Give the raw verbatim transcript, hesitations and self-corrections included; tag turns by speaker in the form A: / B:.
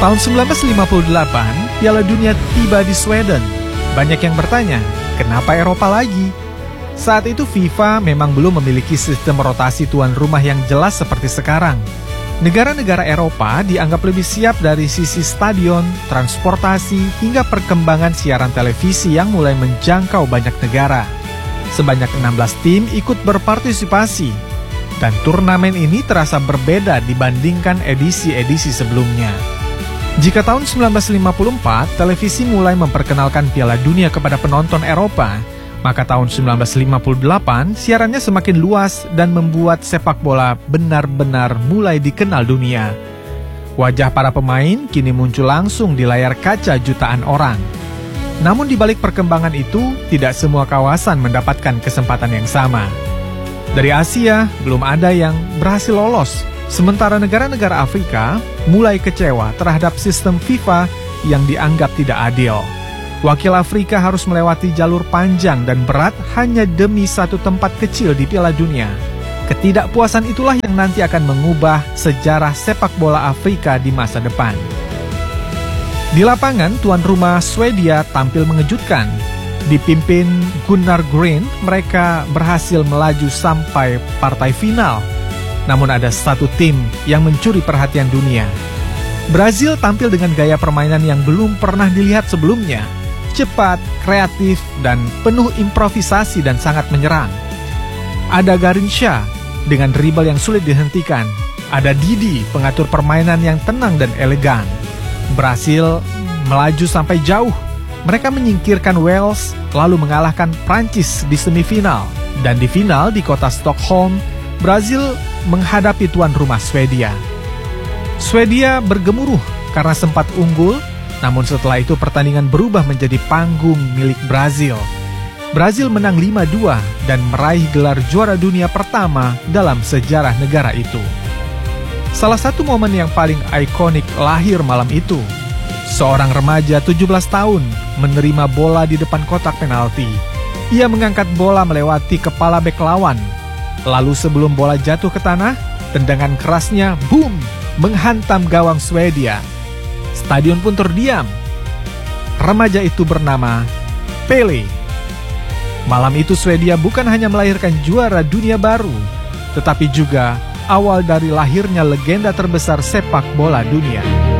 A: Tahun seribu sembilan ratus lima puluh delapan, Piala Dunia tiba di Sweden. Banyak yang bertanya, kenapa Eropa lagi? Saat itu FIFA memang belum memiliki sistem rotasi tuan rumah yang jelas seperti sekarang. Negara-negara Eropa dianggap lebih siap dari sisi stadion, transportasi, hingga perkembangan siaran televisi yang mulai menjangkau banyak negara. Sebanyak enam belas tim ikut berpartisipasi, dan turnamen ini terasa berbeda dibandingkan edisi-edisi sebelumnya. Jika tahun seribu sembilan ratus lima puluh empat, televisi mulai memperkenalkan Piala Dunia kepada penonton Eropa, maka tahun seribu sembilan ratus lima puluh delapan siarannya semakin luas dan membuat sepak bola benar-benar mulai dikenal dunia. Wajah para pemain kini muncul langsung di layar kaca jutaan orang. Namun di balik perkembangan itu, tidak semua kawasan mendapatkan kesempatan yang sama. Dari Asia, belum ada yang berhasil lolos, sementara negara-negara Afrika mulai kecewa terhadap sistem FIFA yang dianggap tidak adil. Wakil Afrika harus melewati jalur panjang dan berat hanya demi satu tempat kecil di Piala Dunia. Ketidakpuasan itulah yang nanti akan mengubah sejarah sepak bola Afrika di masa depan. Di lapangan, tuan rumah Swedia tampil mengejutkan. Dipimpin Gunnar Gren, mereka berhasil melaju sampai partai final. Namun ada satu tim yang mencuri perhatian dunia. Brazil tampil dengan gaya permainan yang belum pernah dilihat sebelumnya. Cepat, kreatif, dan penuh improvisasi dan sangat menyerang. Ada Garrincha dengan dribble yang sulit dihentikan. Ada Didi, pengatur permainan yang tenang dan elegan. Brasil melaju sampai jauh. Mereka menyingkirkan Wales, lalu mengalahkan Prancis di semifinal. Dan di final di kota Stockholm, Brazil menghadapi tuan rumah Swedia. Swedia bergemuruh karena sempat unggul, namun setelah itu pertandingan berubah menjadi panggung milik Brazil. Brazil menang lima dua dan meraih gelar juara dunia pertama dalam sejarah negara itu. Salah satu momen yang paling ikonik lahir malam itu. Seorang remaja tujuh belas tahun menerima bola di depan kotak penalti. Ia mengangkat bola melewati kepala bek lawan. Lalu sebelum bola jatuh ke tanah, tendangan kerasnya, boom, menghantam gawang Swedia. Stadion pun terdiam. Remaja itu bernama Pele. Malam itu Swedia bukan hanya melahirkan juara dunia baru, tetapi juga awal dari lahirnya legenda terbesar sepak bola dunia.